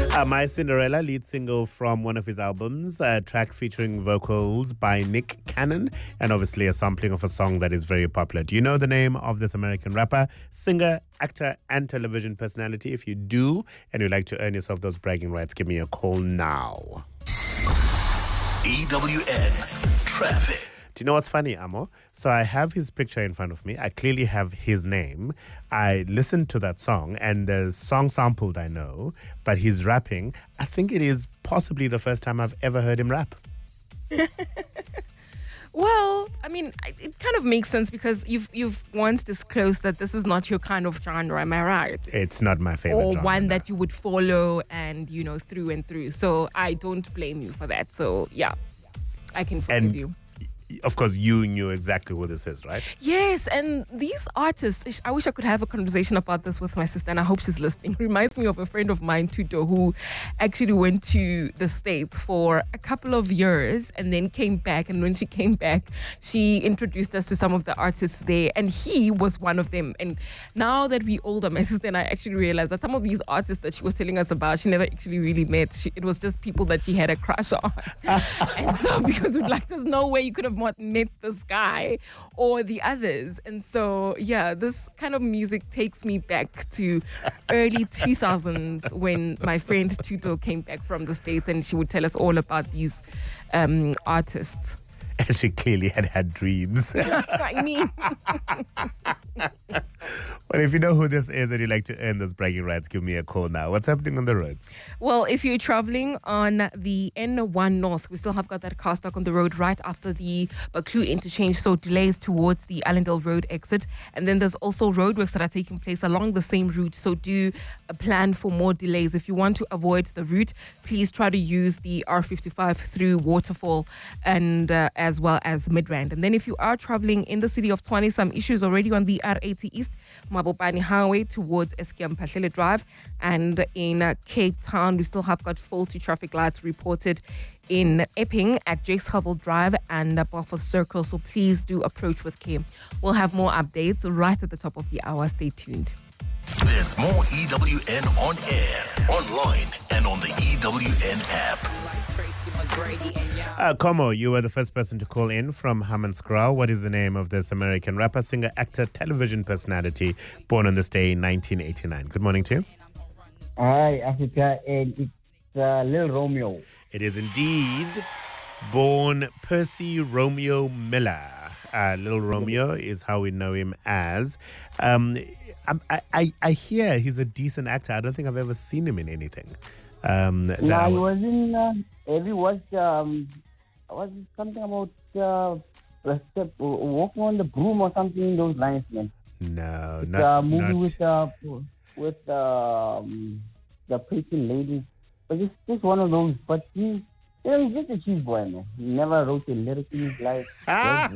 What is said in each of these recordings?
My Cinderella, lead single from one of his albums, a track featuring vocals by Nick Cannon, and obviously a sampling of a song that is very popular. Do you know the name of this American rapper, singer, actor, and television personality? If you do, and you'd like to earn yourself those bragging rights, give me a call now. EWN Traffic. Do you know what's funny, Amo? So I have his picture in front of me. I clearly have his name. I listened to that song, and the song sampled, I know, but he's rapping. I think it is possibly the first time I've ever heard him rap. Well, I mean, it kind of makes sense because you've once disclosed that this is not your kind of genre, am I right? It's not my favorite or genre. One that you would follow and, through and through. So I don't blame you for that. So, yeah, I can forgive you. Of course, you knew exactly what this is, right? Yes, and these artists, I wish I could have a conversation about this with my sister, and I hope she's listening. Reminds me of a friend of mine, Tuto, who actually went to the States for a couple of years and then came back. And when she came back, she introduced us to some of the artists there, and he was one of them. And now that we're older, my sister and I actually realized that some of these artists that she was telling us about, she never actually really met. It was just people that she had a crush on. And so, because we're like, there's no way you could have met this guy or the others. And so, yeah, this kind of music takes me back to early 2000s when my friend Tuto came back from the States, and she would tell us all about these artists. And she clearly had dreams. I mean. Well, if you know who this is and you'd like to earn those bragging rights, give me a call now. What's happening on the roads? Well, if you're traveling on the N1 North, we still have got that car stuck on the road right after the Baklu interchange, so delays towards the Allendale Road exit. And then there's also roadworks that are taking place along the same route, so do plan for more delays. If you want to avoid the route, please try to use the R55 through Waterfall and as well as Midrand. And then if you are traveling in the city of Tshwane, some issues already on the R80 East, Mabopane Highway towards Eskom Pahlele Drive. And in Cape Town, we still have got faulty traffic lights reported in Epping at Jakes Havel Drive and Belfast Circle. So please do approach with care. We'll have more updates right at the top of the hour. Stay tuned. There's more EWN on air, online, and on the EWN app. Como, you were the first person to call in from Hammanskraal. What is the name of this American rapper, singer, actor, television personality born on this day in 1989? Good morning to you. Hi, Africa, and it's Lil Romeo. It is indeed born Percy Romeo Miller. Lil Romeo is how we know him as. I hear he's a decent actor. I don't think I've ever seen him in anything. He was in. He was something about walking on the broom or something in those lines, man. No, it's not a movie not. with the preaching lady. But it's just one of those. But he's just a cheese boy, man. He never wrote a lyric in his life. That's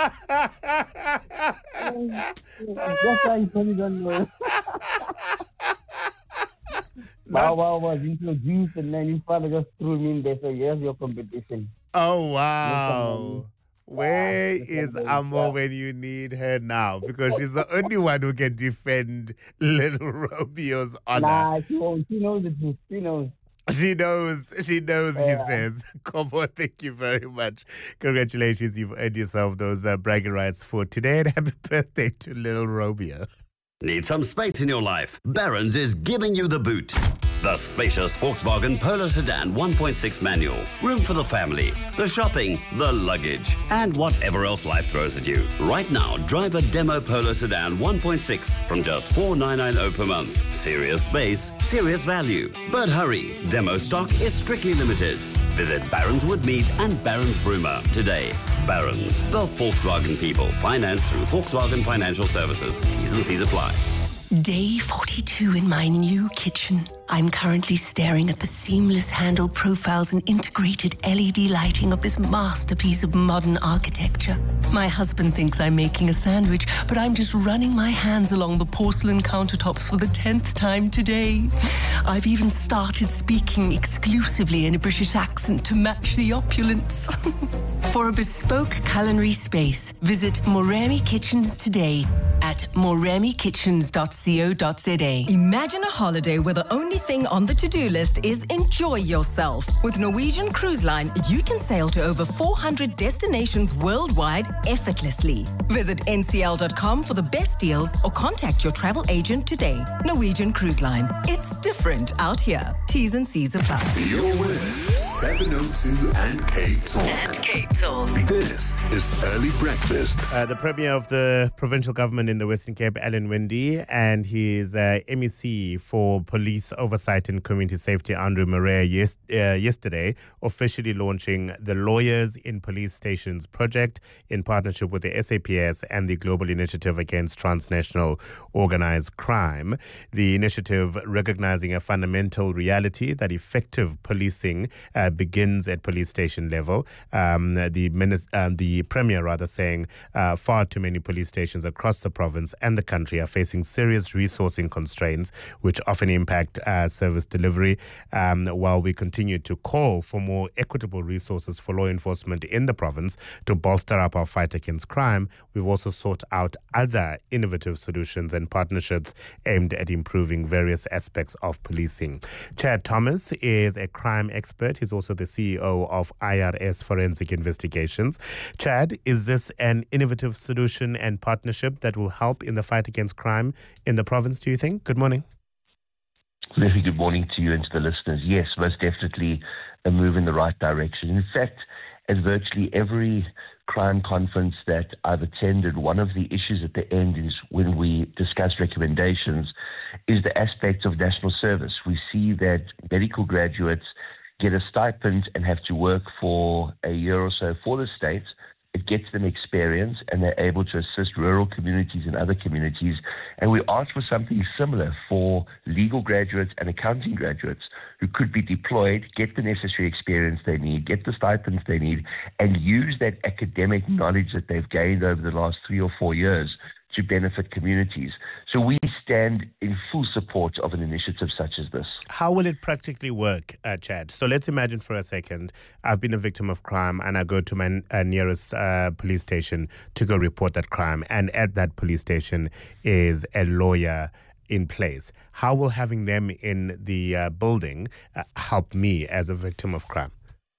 why he probably don't know. Bow Wow was introduced, and then his father just threw him in there. So here's your competition. Oh, wow. Where is Amo when you need her now? Because she's the only one who can defend Little Romeo's honor. Nah, she knows the truth. She knows. She knows, he says. Kobo, thank you very much. Congratulations, you've earned yourself those bragging rights for today, and happy birthday to Little Romeo. Need some space in your life? Barron's is giving you the boot. The spacious Volkswagen Polo Sedan 1.6 manual. Room for the family, the shopping, the luggage, and whatever else life throws at you. Right now, drive a demo Polo Sedan 1.6 from just $4,990 per month. Serious space, serious value. But hurry, demo stock is strictly limited. Visit Barron's Woodmead and Barron's Broomer today. Barron's, the Volkswagen people. Financed through Volkswagen Financial Services. T's and C's apply. Day 42 in my new kitchen. I'm currently staring at the seamless handle profiles and integrated LED lighting of this masterpiece of modern architecture. My husband thinks I'm making a sandwich, but I'm just running my hands along the porcelain countertops for the 10th time today. I've even started speaking exclusively in a British accent to match the opulence. For a bespoke culinary space, visit Moremi Kitchens today at moremikitchens.co.za. Imagine a holiday where the only thing on the to-do list is enjoy yourself. With Norwegian Cruise Line, you can sail to over 400 destinations worldwide effortlessly. Visit ncl.com for the best deals or contact your travel agent today. Norwegian Cruise Line. It's different out here. T's and C's apply. You're with 702 and Cape Talk. This is Early Breakfast. The Premier of the Provincial Government in the Western Cape, Alan Winde, and his MEC for Police Oversight and Community Safety, Andrew Murray, yesterday officially launching the Lawyers in Police Stations project in partnership with the SAPS and the Global Initiative Against Transnational Organized Crime. The initiative recognizing a fundamental reality that effective policing begins at police station level. The Premier saying far too many police stations across the province and the country are facing serious resourcing constraints, which often impact service delivery. While we continue to call for more equitable resources for law enforcement in the province to bolster up our fight against crime, we've also sought out other innovative solutions and partnerships aimed at improving various aspects of policing. Chad Thomas is a crime expert. He's also the CEO of IRS Forensic Investigations. Chad, is this an innovative solution and partnership that will help in the fight against crime in the province, do you think? Good morning. Very good morning to you and to the listeners. Yes, most definitely a move in the right direction. In fact, at virtually every crime conference that I've attended, one of the issues at the end is when we discuss recommendations is the aspect of national service. We see that medical graduates get a stipend and have to work for a year or so for the state. It gets them experience and they're able to assist rural communities and other communities. And we ask for something similar for legal graduates and accounting graduates who could be deployed, get the necessary experience they need, get the stipends they need, and use that academic knowledge that they've gained over the last 3 or 4 years to benefit communities. So we stand in full support of an initiative such as this. How will it practically work, Chad? So let's imagine for a second, I've been a victim of crime and I go to my nearest police station to go report that crime. And at that police station is a lawyer in place. How will having them in the building help me as a victim of crime?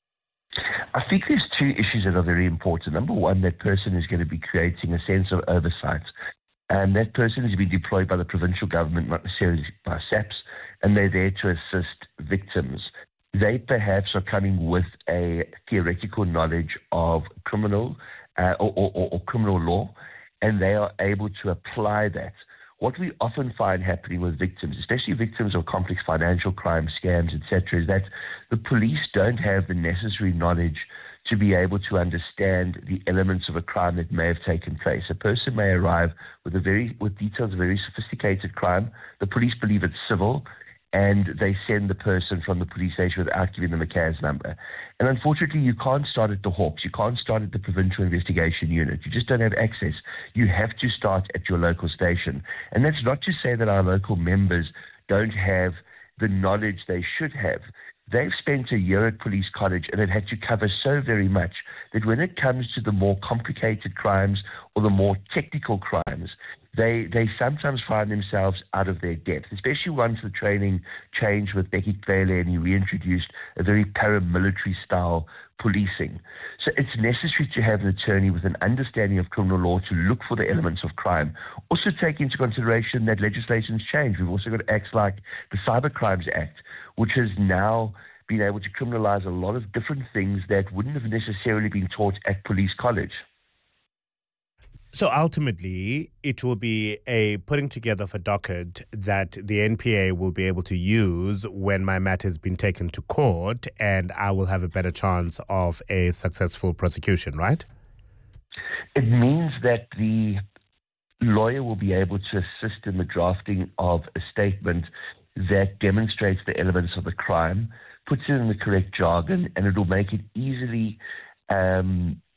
I think there's two issues that are very important. Number one, that person is going to be creating a sense of oversight. And that person is being deployed by the provincial government, not necessarily by SAPS, and they're there to assist victims. They perhaps are coming with a theoretical knowledge of criminal or criminal law, and they are able to apply that. What we often find happening with victims, especially victims of complex financial crime, scams, etc., is that the police don't have the necessary knowledge to be able to understand the elements of a crime that may have taken place. A person may arrive with details of a very sophisticated crime. The police believe it's civil, and they send the person from the police station without giving them a CAS number. And unfortunately, you can't start at the Hawks. You can't start at the Provincial Investigation Unit. You just don't have access. You have to start at your local station. And that's not to say that our local members don't have the knowledge they should have. They've spent a year at police college and have had to cover so very much that when it comes to the more complicated crimes or the more technical crimes, they sometimes find themselves out of their depth, especially once the training changed with Becky Clele and he reintroduced a very paramilitary style policing. So it's necessary to have an attorney with an understanding of criminal law to look for the elements of crime. Also take into consideration that legislation's changed. We've also got acts like the Cyber Crimes Act, which has now been able to criminalize a lot of different things that wouldn't have necessarily been taught at police college. So ultimately, it will be a putting together of a docket that the NPA will be able to use when my matter has been taken to court, and I will have a better chance of a successful prosecution, right? It means that the lawyer will be able to assist in the drafting of a statement that demonstrates the elements of the crime, puts it in the correct jargon, and it will make it easily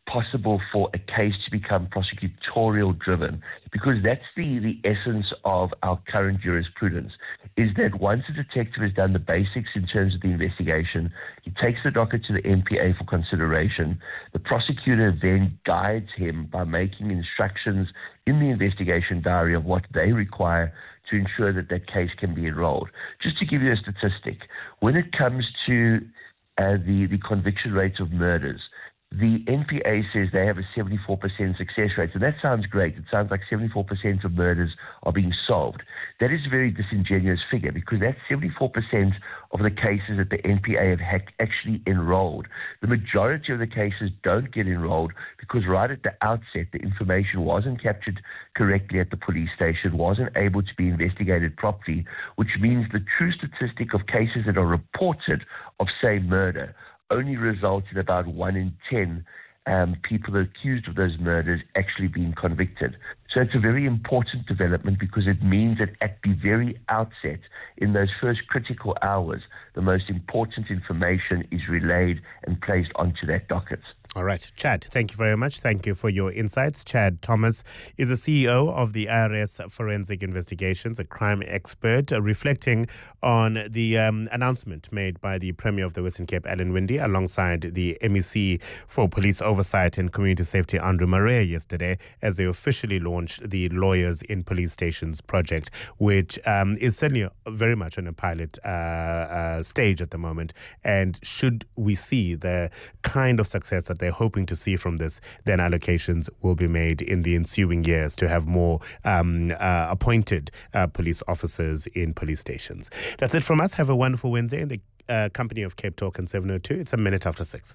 possible for a case to become prosecutorial driven, because that's the essence of our current jurisprudence, is that once a detective has done the basics in terms of the investigation, he takes the docket to the NPA for consideration. The prosecutor then guides him by making instructions in the investigation diary of what they require to ensure that that case can be enrolled. Just to give you a statistic, when it comes to the conviction rates of murders, the NPA says they have a 74% success rate. So that sounds great. It sounds like 74% of murders are being solved. That is a very disingenuous figure, because that's 74% of the cases that the NPA have actually enrolled. The majority of the cases don't get enrolled because right at the outset, the information wasn't captured correctly at the police station, wasn't able to be investigated properly, which means the true statistic of cases that are reported of, say, murder only results in about 1 in 10 people accused of those murders actually being convicted. So it's a very important development, because it means that at the very outset, in those first critical hours, the most important information is relayed and placed onto that docket. All right, Chad, thank you very much. Thank you for your insights. Chad Thomas is the CEO of the IRS Forensic Investigations, a crime expert, reflecting on the announcement made by the Premier of the Western Cape, Alan Winde, alongside the MEC for Police Oversight and Community Safety, Andrew Murray, yesterday, as they officially launched the Lawyers in Police Stations project, which is certainly very much on a pilot stage at the moment. And should we see the kind of success that they're hoping to see from this, then allocations will be made in the ensuing years to have more appointed police officers in police stations. That's it from us. Have a wonderful Wednesday in the company of Cape Talk and 702. It's a minute after 6.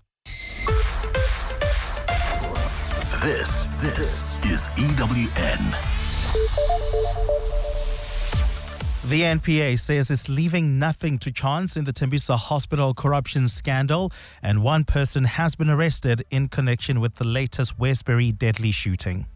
This is EWN. The NPA says it's leaving nothing to chance in the Tembisa Hospital corruption scandal, and one person has been arrested in connection with the latest Westbury deadly shooting.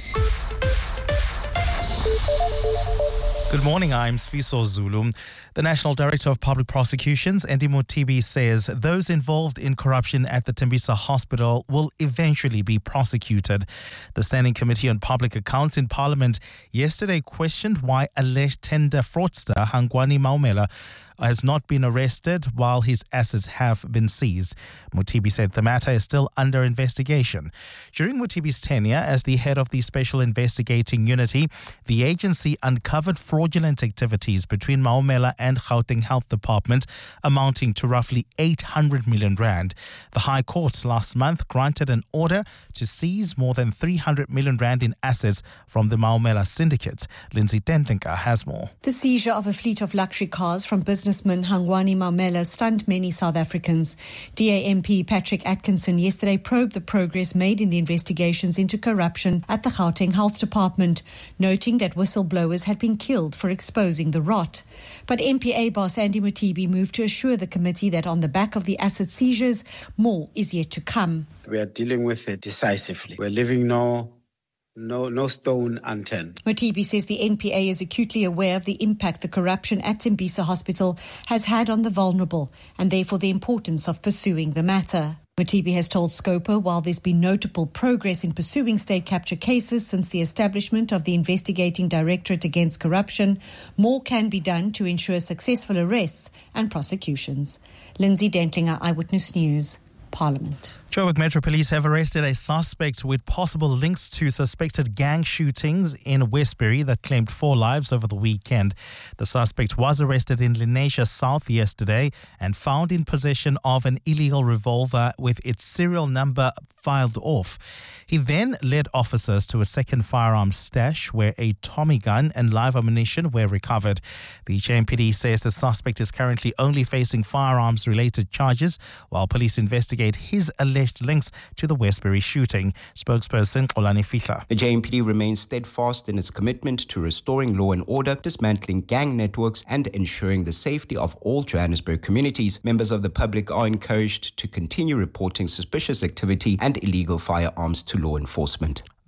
Good morning, I'm Sfiso Zulu. The National Director of Public Prosecutions, Andy Mothibi, says those involved in corruption at the Tembisa Hospital will eventually be prosecuted. The Standing Committee on Public Accounts in Parliament yesterday questioned why alleged tender fraudster Hangwani Maumela has not been arrested while his assets have been seized. Mothibi said the matter is still under investigation. During Mothibi's tenure as the head of the Special Investigating Unity, the agency uncovered fraudulent activities between Maumela and Gauteng Health Department amounting to roughly 800 million rand. The High Court last month granted an order to seize more than 300 million rand in assets from the Maumela syndicate. Lindsay Tentinka has more. The seizure of a fleet of luxury cars from businessman Hangwani Maumela stunned many South Africans. DAMP Patrick Atkinson yesterday probed the progress made in the investigations into corruption at the Gauteng Health Department, noting that whistleblowers had been killed for exposing the rot. But NPA boss Andy Mothibi moved to assure the committee that on the back of the asset seizures, more is yet to come. We are dealing with it decisively. We're leaving no stone unturned. Mothibi says the NPA is acutely aware of the impact the corruption at Tembisa Hospital has had on the vulnerable, and therefore the importance of pursuing the matter. Mothibi has told Scopa while there's been notable progress in pursuing state capture cases since the establishment of the Investigating Directorate Against Corruption, more can be done to ensure successful arrests and prosecutions. Lindsay Dentlinger, Eyewitness News, Parliament. Joburg Metro Police have arrested a suspect with possible links to suspected gang shootings in Westbury that claimed 4 lives over the weekend. The suspect was arrested in Lenasia South yesterday and found in possession of an illegal revolver with its serial number filed off. He then led officers to a second firearms stash where a Tommy gun and live ammunition were recovered. The JMPD says the suspect is currently only facing firearms-related charges while police investigate his alleged links to the Westbury shooting. Spokesperson Xolani Fihla. The JMPD remains steadfast in its commitment to restoring law and order, dismantling gang networks and ensuring the safety of all Johannesburg communities. Members of the public are encouraged to continue reporting suspicious activity and illegal firearms to law enforcement.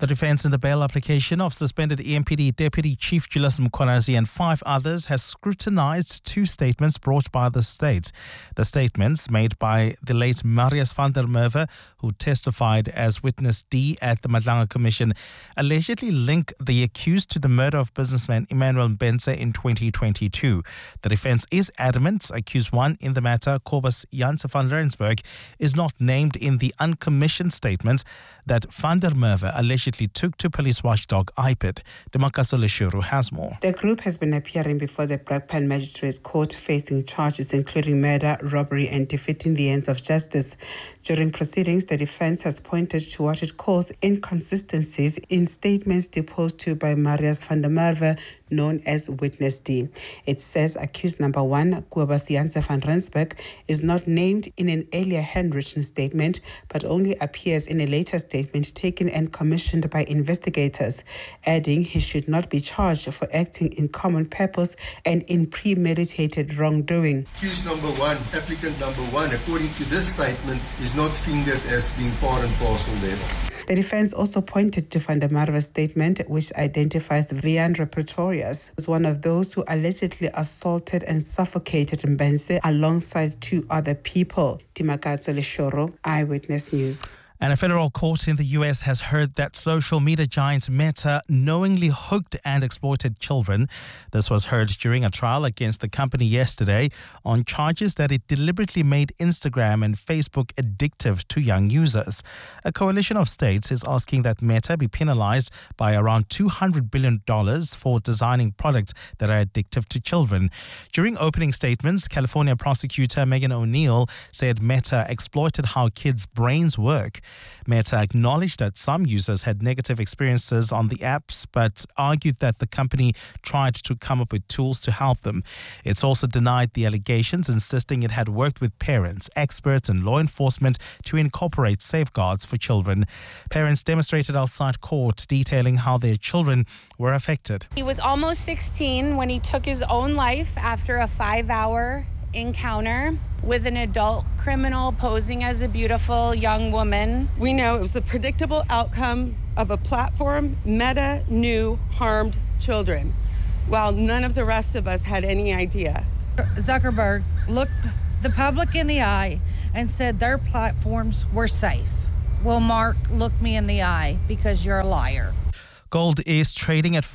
The defence in the bail application of suspended EMPD Deputy Chief Julius Mkhwanazi and 5 others has scrutinised 2 statements brought by the state. The statements made by the late Marius van der Merwe, who testified as witness D at the Madlanga Commission, allegedly link the accused to the murder of businessman Emmanuel Mbenze in 2022. The defence is adamant accused 1 in the matter, Kobus Janse van Rensburg, is not named in the uncommissioned statement that van der Merwe allegedly took to police watchdog IPID. Demakaso Leshuru has more. The group has been appearing before the Brakpan Magistrates Court facing charges including murder, robbery and defeating the ends of justice. During proceedings, the defence has pointed to what it calls inconsistencies in statements deposed to by Marius van der Merwe, known as Witness D. It says accused number 1, Kobus Janse van Rensburg, is not named in an earlier handwritten statement, but only appears in a later statement taken and commissioned by investigators, adding he should not be charged for acting in common purpose and in premeditated wrongdoing. Accused number 1, applicant number 1, according to this statement, is not fingered as being part and parcel there. The defence also pointed to van der Merwe's statement, which identifies Viandra Pretorius as one of those who allegedly assaulted and suffocated Mbenze alongside 2 other people. Timakato Leshoro, Eyewitness News. And a federal court in the U.S. has heard that social media giant Meta knowingly hooked and exploited children. This was heard during a trial against the company yesterday on charges that it deliberately made Instagram and Facebook addictive to young users. A coalition of states is asking that Meta be penalized by around $200 billion for designing products that are addictive to children. During opening statements, California prosecutor Megan O'Neill said Meta exploited how kids' brains work. Meta acknowledged that some users had negative experiences on the apps, but argued that the company tried to come up with tools to help them. It's also denied the allegations, insisting it had worked with parents, experts, and law enforcement to incorporate safeguards for children. Parents demonstrated outside court, detailing how their children were affected. He was almost 16 when he took his own life after a 5-hour encounter with an adult criminal posing as a beautiful young woman. We know it was the predictable outcome of a platform Meta knew harmed children, while none of the rest of us had any idea. Zuckerberg looked the public in the eye and said their platforms were safe. Well, Mark, look me in the eye because you're a liar. Gold is trading at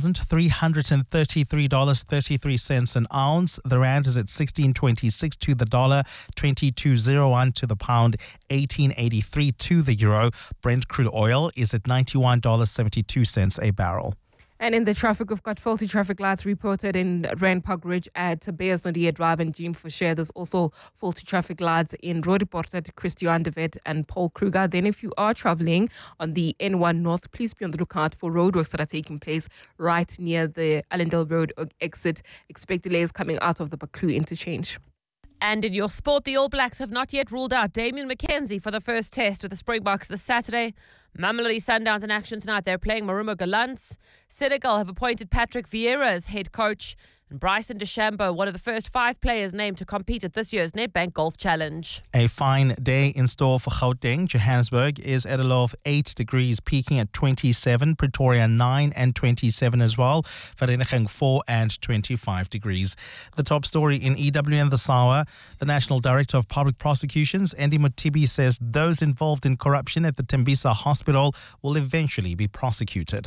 $4,333.33 an ounce. The rand is at 16.26 to the dollar, 22.01 to the pound, 18.83 to the euro. Brent crude oil is at $91.72 a barrel. And in the traffic, we've got faulty traffic lights reported in Rand Park Ridge at Beyers Nadia Drive and Jean Foucher. There's also faulty traffic lights in Roodepoort at Christian de Wet and Paul Kruger. Then if you are traveling on the N1 North, please be on the lookout for roadworks that are taking place right near the Allendale Road exit. Expect delays coming out of the Baklu interchange. And in your sport, the All Blacks have not yet ruled out Damian McKenzie for the first test with the Springboks this Saturday. Mamelodi Sundowns in action tonight. They're playing Marumo Gallants. Senegal have appointed Patrick Vieira as head coach. And Bryson DeChambeau, one of the first 5 players named to compete at this year's Nedbank Golf Challenge. A fine day in store for Gauteng. Johannesburg is at a low of 8 degrees, peaking at 27. Pretoria 9 and 27 as well. Vereeniging 4 and 25 degrees. The top story in EWN this hour. The National Director of Public Prosecutions, Andy Motibi, says those involved in corruption at the Tembisa Hospital will eventually be prosecuted.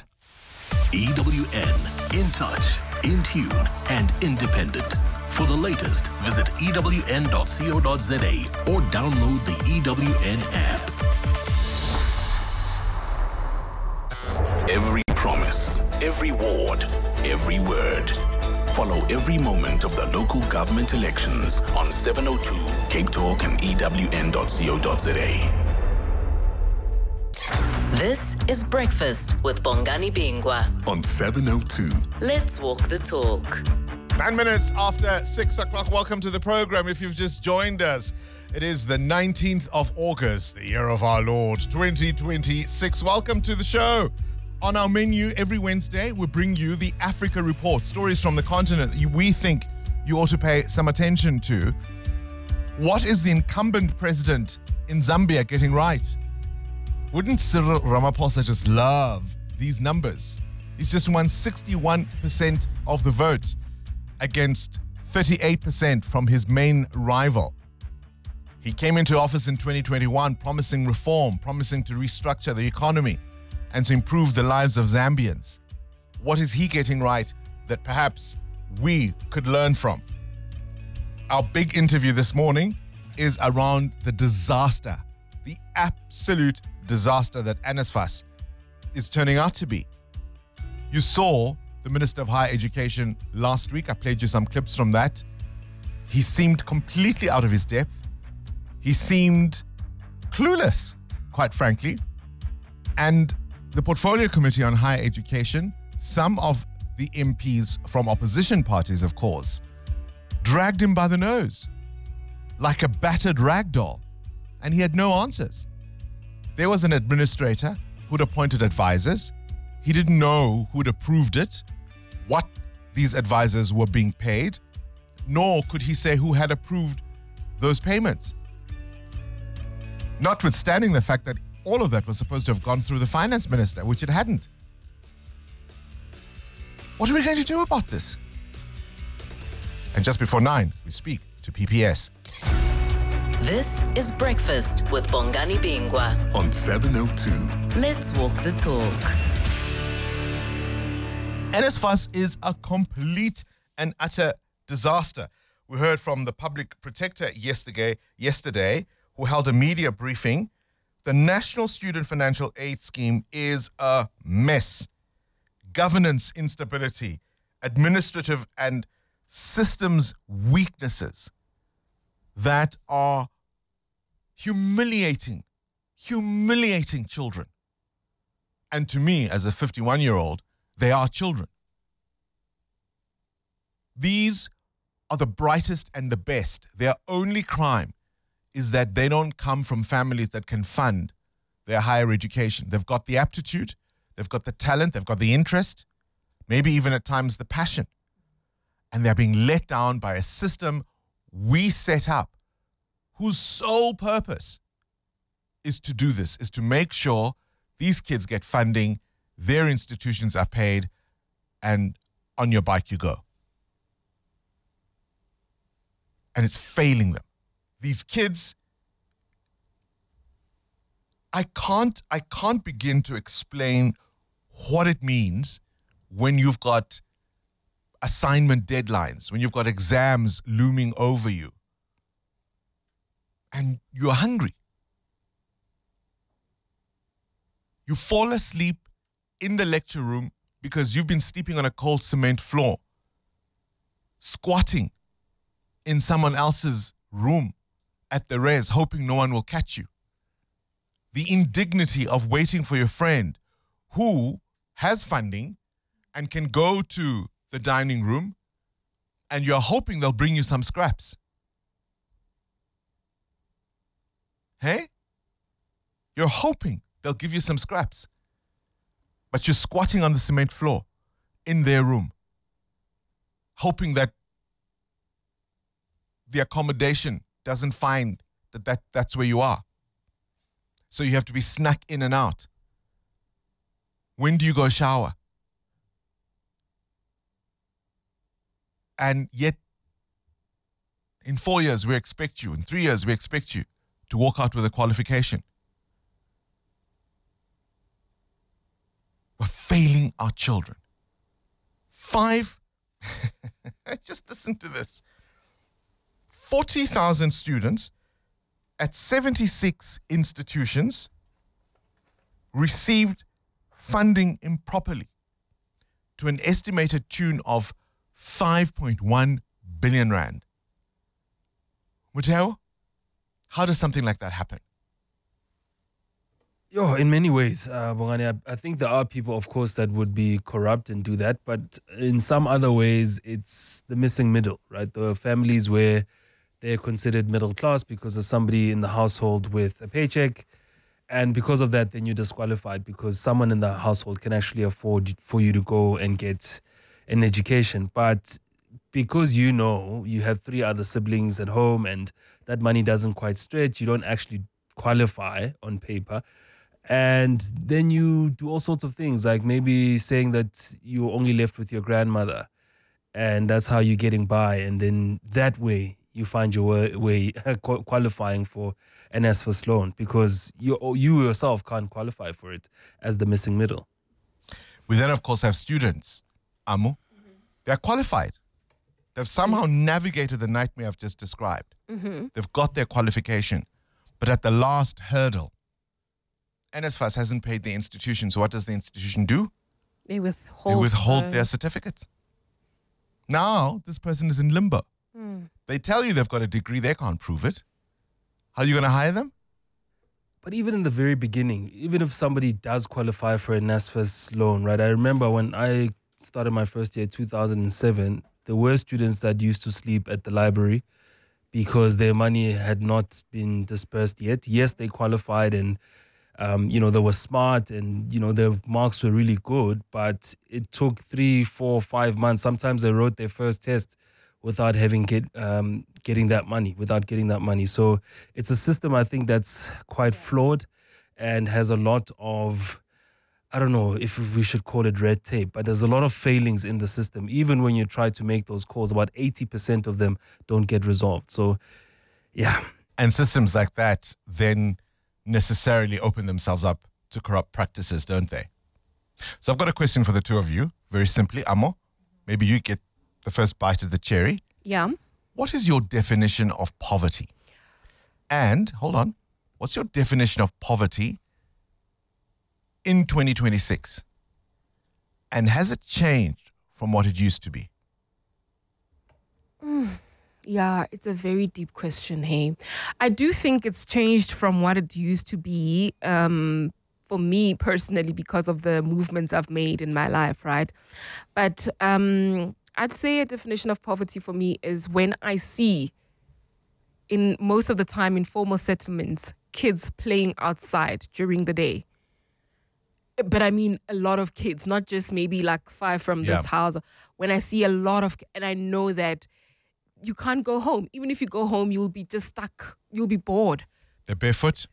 EWN, in touch, in tune and independent. For the latest, visit ewn.co.za or download the EWN app. Every promise, every ward, every word. Follow every moment of the local government elections on 702 Cape Talk and ewn.co.za. This is Breakfast with Bongani Bingwa on 702. Let's walk the talk. 9 minutes after 6 o'clock. Welcome to the program. If you've just joined us, it is the 19th of August, the year of our Lord, 2026. Welcome to the show. On our menu every Wednesday, we bring you the Africa Report, stories from the continent we think you ought to pay some attention to. What is the incumbent president in Zambia getting right? Wouldn't Cyril Ramaphosa just love these numbers? He's just won 61% of the vote against 38% from his main rival. He came into office in 2021 promising reform, promising to restructure the economy and to improve the lives of Zambians. What is he getting right that perhaps we could learn from? Our big interview this morning is around the disaster, the absolute disaster that NSFAS is turning out to be. You saw the Minister of Higher Education last week. I played you some clips from that. He seemed completely out of his depth. He seemed clueless, quite frankly. And the Portfolio Committee on Higher Education, some of the MPs from opposition parties, of course, dragged him by the nose like a battered rag doll, and he had no answers. There was an administrator who'd appointed advisors. He didn't know who'd approved it, what these advisors were being paid, nor could he say who had approved those payments. Notwithstanding the fact that all of that was supposed to have gone through the finance minister, which it hadn't. What are we going to do about this? And just before 9, we speak to PPS. This is Breakfast with Bongani Bingwa on 702. Let's walk the talk. NSFAS is a complete and utter disaster. We heard from the public protector yesterday, who held a media briefing. The National Student Financial Aid Scheme is a mess. Governance instability, administrative and systems weaknesses that are humiliating children. And to me, as a 51-year-old, they are children. These are the brightest and the best. Their only crime is that they don't come from families that can fund their higher education. They've got the aptitude, they've got the talent, they've got the interest, maybe even at times the passion. And they're being let down by a system we set up whose sole purpose is to do this, is to make sure these kids get funding, their institutions are paid, and on your bike you go. And it's failing them. These kids, I can't begin to explain what it means when you've got assignment deadlines, when you've got exams looming over you, and you're hungry. You fall asleep in the lecture room because you've been sleeping on a cold cement floor, squatting in someone else's room at the res, hoping no one will catch you. The indignity of waiting for your friend who has funding and can go to the dining room, and you're hoping they'll bring you some scraps. Hey? You're hoping they'll give you some scraps. But you're squatting on the cement floor in their room, hoping that the accommodation doesn't find that's where you are. So you have to be snuck in and out. When do you go shower? And yet, in 4 years, we expect you, in 3 years, we expect you to walk out with a qualification. We're failing our children. 5, just listen to this. 40,000 students at 76 institutions received funding improperly to an estimated tune of 5.1 billion rand. Muteo, how does something like that happen? In many ways, Bongani, I think there are people, of course, that would be corrupt and do that. But in some other ways, it's the missing middle, right? The families where they're considered middle class because there's somebody in the household with a paycheck. And because of that, then you're disqualified because someone in the household can actually afford for you to go and get an education. But because you have 3 other siblings at home and that money doesn't quite stretch, you don't actually qualify on paper. And then you do all sorts of things, like maybe saying that you're only left with your grandmother and that's how you're getting by. And then that way you find your way qualifying for an NSFAS loan because you yourself can't qualify for it as the missing middle. We then, of course, have students, Amu. They're qualified. They've somehow navigated the nightmare I've just described. They've got their qualification. But at the last hurdle, NSFAS hasn't paid the institution. So what does the institution do? They withhold their certificates. Now, this person is in limbo. They tell you they've got a degree. They can't prove it. How are you going to hire them? But even in the very beginning, even if somebody does qualify for a NSFAS loan, right? I remember when I started my first year, 2007, there were students that used to sleep at the library because their money had not been dispersed yet. Yes, they qualified and, they were smart and, their marks were really good, but it took 3, 4, 5 months. Sometimes they wrote their first test without getting that money. So it's a system I think that's quite flawed and has a lot of, I don't know if we should call it red tape, but there's a lot of failings in the system. Even when you try to make those calls, about 80% of them don't get resolved. So, yeah. And systems like that then necessarily open themselves up to corrupt practices, don't they? So I've got a question for the two of you, very simply. Amo, maybe you get the first bite of the cherry. Yeah. What is your definition of poverty? And, hold on, what's your definition of poverty in 2026? And has it changed from what it used to be? Yeah, it's a very deep question, hey. I do think it's changed from what it used to be for me personally because of the movements I've made in my life, right? But I'd say a definition of poverty for me is when I see, in most of the time in formal settlements, kids playing outside during the day. But I mean a lot of kids, not just maybe like 5 from this house. When I see a lot of, and I know that you can't go home. Even if you go home, you'll be just stuck. You'll be bored. They're barefoot?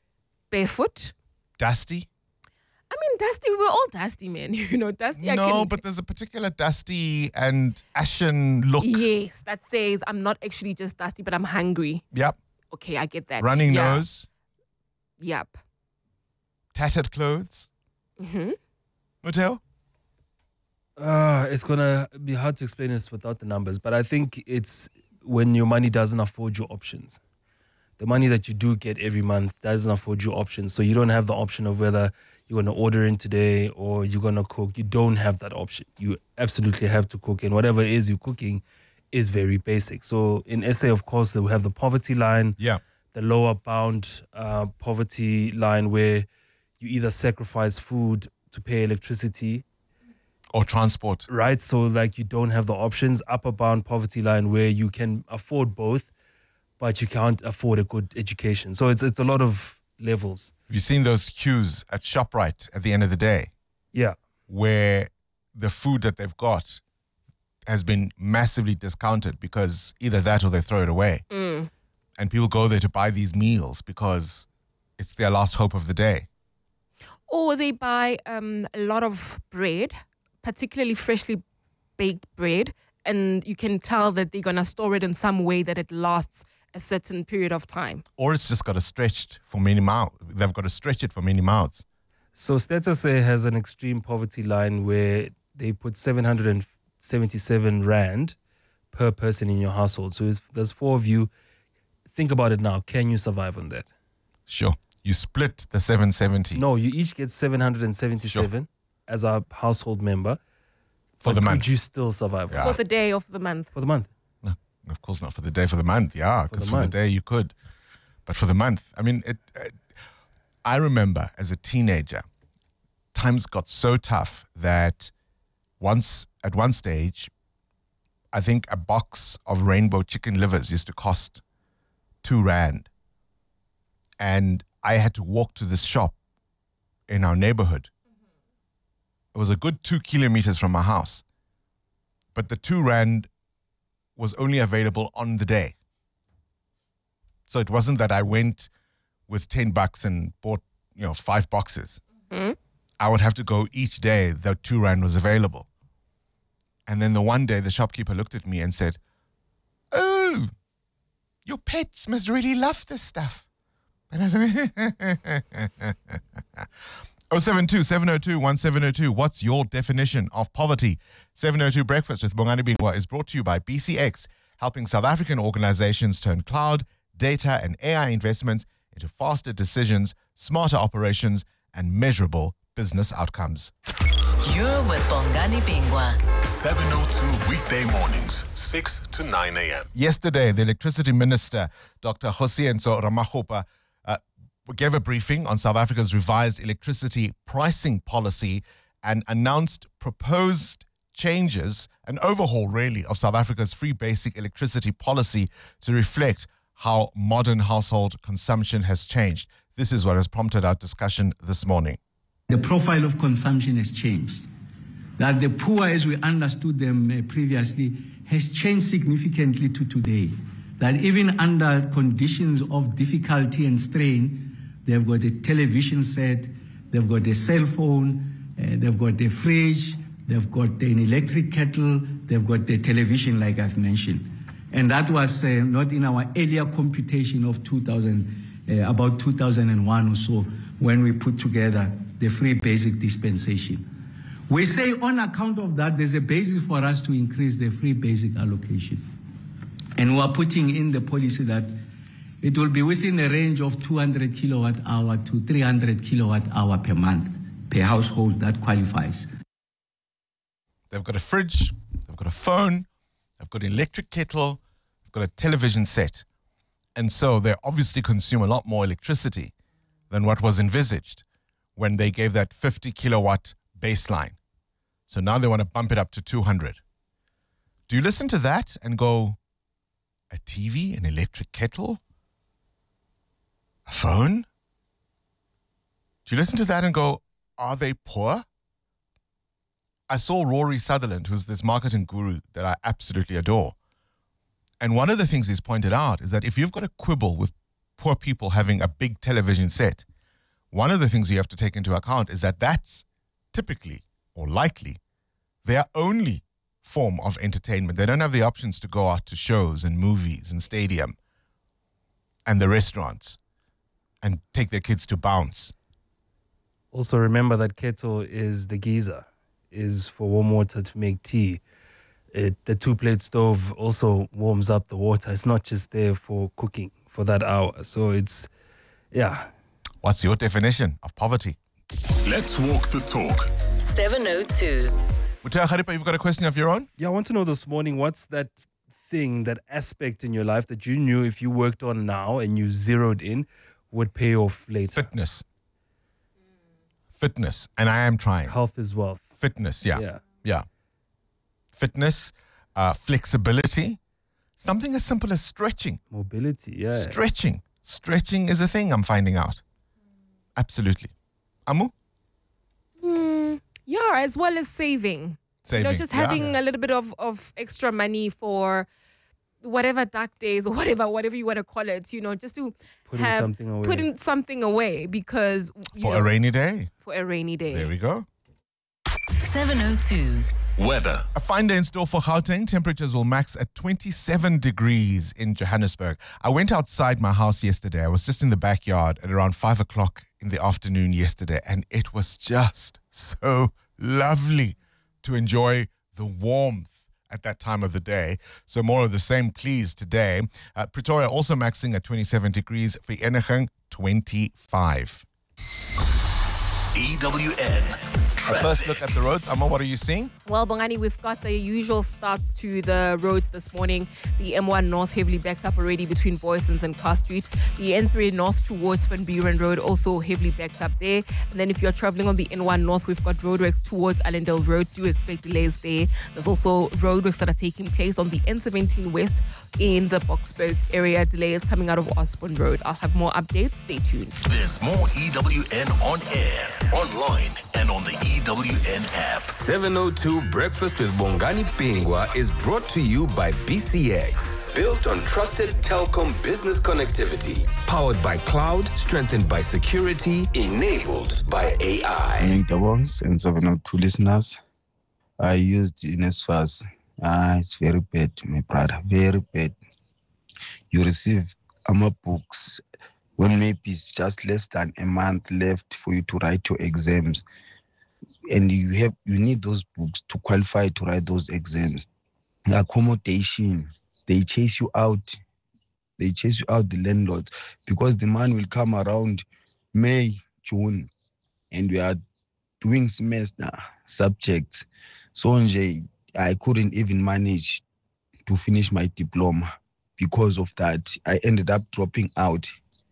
Dusty? I mean, dusty, we're all dusty, man. Dusty. No, but there's a particular dusty and ashen look. Yes, that says I'm not actually just dusty, but I'm hungry. Yep. Okay, I get that. Running nose. Yep. Tattered clothes. Mateo? It's going to be hard to explain this without the numbers, but I think it's when your money doesn't afford you options. The money that you do get every month doesn't afford you options. So you don't have the option of whether you're going to order in today or you're going to cook. You don't have that option. You absolutely have to cook. And whatever it is you're cooking is very basic. So in SA, of course, we have the poverty line, the lower bound poverty line where you either sacrifice food to pay electricity or transport. Right. So like you don't have the options. Upper bound poverty line where you can afford both, but you can't afford a good education. So it's a lot of levels. Have you seen those queues at ShopRite at the end of the day? Yeah. Where the food that they've got has been massively discounted because either that or they throw it away. And people go there to buy these meals because it's their last hope of the day. Or they buy a lot of bread, particularly freshly baked bread, and you can tell that they're going to store it in some way that it lasts a certain period of time. Or it's just got to stretch for many mouths. They've got to stretch it for many mouths. So Stats SA has an extreme poverty line where they put 777 Rand per person in your household. So if there's 4 of you, think about it now. Can you survive on that? Sure. You split the 770. No, you each get 777 as a household member. For the month. Could you still survive? For the day of the month. For the month. No, of course not for the day, for the month. Yeah, because for the day you could. But for the month, I mean, I remember as a teenager, times got so tough that at one stage, I think a box of rainbow chicken livers used to cost 2 Rand. And I had to walk to this shop in our neighborhood. It was a good 2 kilometers from my house. But the 2 Rand was only available on the day. So it wasn't that I went with $10 and bought 5 boxes. I would have to go each day that 2 rand was available. And then the one day the shopkeeper looked at me and said, "Oh, your pets must really love this stuff." And I said, 072-702-1702. What's your definition of poverty? 702 Breakfast with Bongani Bingwa is brought to you by BCX, helping South African organizations turn cloud, data, and AI investments into faster decisions, smarter operations, and measurable business outcomes. You're with Bongani Bingwa. 702 weekday mornings, 6 to 9 a.m. Yesterday, the Electricity Minister, Dr. Hosienzo Ramokgopa, gave a briefing on South Africa's revised electricity pricing policy and announced proposed changes, an overhaul really, of South Africa's free basic electricity policy to reflect how modern household consumption has changed. This is what has prompted our discussion this morning. The profile of consumption has changed. That the poor, as we understood them previously, has changed significantly to today. That even under conditions of difficulty and strain, they've got a television set, they've got a cell phone, they've got a fridge, they've got an electric kettle, they've got the television, like I've mentioned. And that was not in our earlier computation of about 2001 or so, when we put together the free basic dispensation. We say on account of that, there's a basis for us to increase the free basic allocation. And we are putting in the policy that it will be within a range of 200 kilowatt hour to 300 kilowatt hour per month per household that qualifies. They've got a fridge, they've got a phone, they've got an electric kettle, they've got a television set. And so they obviously consume a lot more electricity than what was envisaged when they gave that 50 kilowatt baseline. So now they want to bump it up to 200. Do you listen to that and go, a TV, an electric kettle, a phone? Do you listen to that and go, are they poor? I saw Rory Sutherland, who's this marketing guru that I absolutely adore. And one of the things he's pointed out is that if you've got a quibble with poor people having a big television set, one of the things you have to take into account is that that's typically or likely their only form of entertainment. They don't have the options to go out to shows and movies and stadium and the restaurants and take their kids to bounce. Also remember that kettle is the geyser, is for warm water to make tea. The 2-plate stove also warms up the water. It's not just there for cooking for that hour. So it's, yeah. What's your definition of poverty? Let's walk the talk. 702. Mutea Kharipa, you've got a question of your own? Yeah, I want to know this morning, what's that thing, that aspect in your life that you knew if you worked on now and you zeroed in would pay off later? Fitness. And I am trying. Health as well. Fitness, yeah. Fitness, flexibility, something as simple as stretching. Mobility, yeah. Stretching is a thing I'm finding out. Absolutely. Amu? Yeah, as well as saving. Just having a little bit of extra money for whatever dark days or whatever you want to call it, just to putting something away because for a rainy day. There we go. 702. Weather. A fine day in store for Gauteng. Temperatures will max at 27 degrees in Johannesburg. I went outside my house yesterday. I was just in the backyard at around 5 o'clock in the afternoon yesterday, and it was just so lovely to enjoy the warmth at that time of the day. So more of the same, please, today. Pretoria also maxing at 27 degrees. Vereeniging, 25. EWN. First look at the roads. Amma, what are you seeing? Well, Bongani, we've got the usual starts to the roads this morning. The M1 North heavily backed up already between Boysons and Car Street. The N3 North towards Van Buren Road also heavily backed up there. And then if you're traveling on the N1 North, we've got roadworks towards Allendale Road. Do expect delays there. There's also roadworks that are taking place on the N17 West in the Boksburg area. Delays coming out of Osborne Road. I'll have more updates. Stay tuned. There's more EWN on air, online, and on the EWN app. 702 Breakfast with Bongani Bingwa is brought to you by BCX. Built on trusted telecom business connectivity. Powered by cloud, strengthened by security, enabled by AI. Bongs and 702 listeners. I used NSFAS. It's very bad, my brother. Very bad. You receive books when maybe it's just less than a month left for you to write your exams, and you need those books to qualify to write those exams. The accommodation, they chase you out, the landlords, because the man will come around May, June, and we are doing semester subjects. So I couldn't even manage to finish my diploma. Because of that, I ended up dropping out.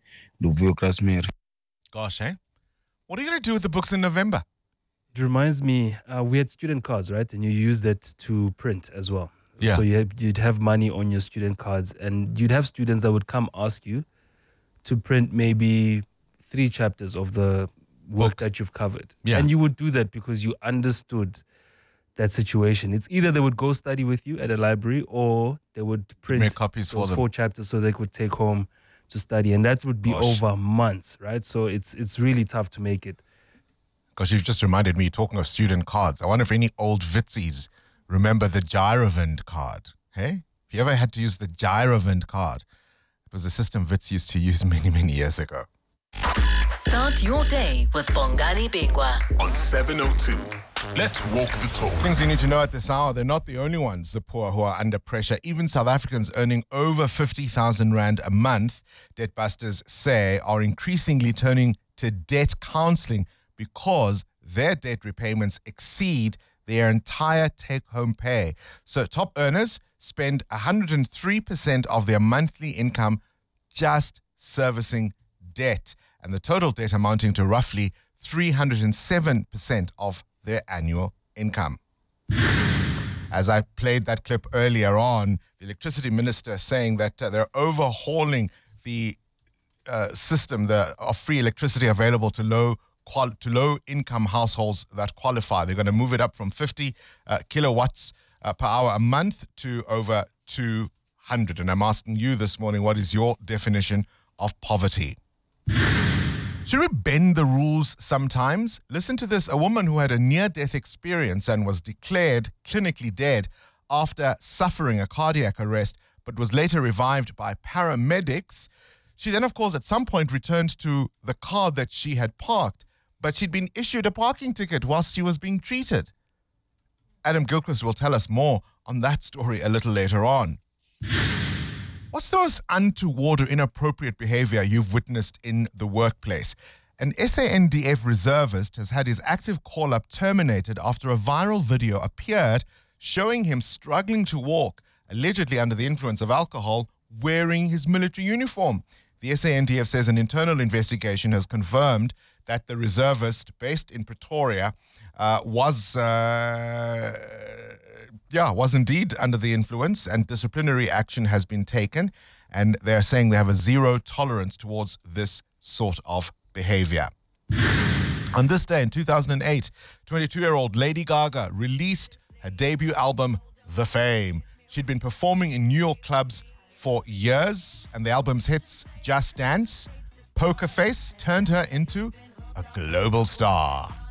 Gosh, eh? What are you going to do with the books in November? It reminds me, we had student cards, right? And you used that to print as well. Yeah. So you'd have money on your student cards, and you'd have students that would come ask you to print maybe 3 chapters of the work that you've covered. Yeah. And you would do that because you understood that situation. It's either they would go study with you at a library, or they would print Make copies for those them. 4 chapters so they could take home to study. And that would be Gosh. over months, right? So it's really tough to make it. Because you've just reminded me, talking of student cards, I wonder if any old Vitsies remember the Gyrovind card. Hey? If you ever had to use the Gyrovind card, it was a system Wits used to use many, many years ago. Start your day with Bongani Bingwa. On 702. Let's walk the talk. Things you need to know at this hour, they're not the only ones, the poor, who are under pressure. Even South Africans earning over 50,000 Rand a month, Debtbusters say, are increasingly turning to debt counseling because their debt repayments exceed their entire take-home pay. So top earners spend 103% of their monthly income just servicing debt, and the total debt amounting to roughly 307% of their annual income. As I played that clip earlier on, the electricity minister saying that they're overhauling the system of free electricity available to low income households that qualify. They're going to move it up from 50 kilowatts per hour a month to over 200. And I'm asking you this morning, what is your definition of poverty? Should we bend the rules sometimes? Listen to this. A woman who had a near-death experience and was declared clinically dead after suffering a cardiac arrest, but was later revived by paramedics. She then, of course, at some point returned to the car that she had parked, but she'd been issued a parking ticket whilst she was being treated. Adam Gilchrist will tell us more on that story a little later on. What's the most untoward or inappropriate behavior you've witnessed in the workplace? An SANDF reservist has had his active call-up terminated after a viral video appeared showing him struggling to walk, allegedly under the influence of alcohol, wearing his military uniform. The SANDF says an internal investigation has confirmed that the reservist, based in Pretoria, was indeed under the influence, and disciplinary action has been taken. And they're saying they have a zero tolerance towards this sort of behavior. On this day in 2008, 22-year-old Lady Gaga released her debut album, The Fame. She'd been performing in New York clubs for years, and the album's hits, Just Dance, Poker Face, turned her into a global star.